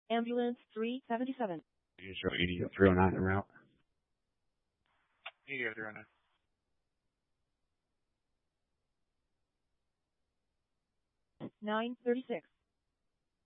Ambulance 377. You show 309 en route. 309. 936.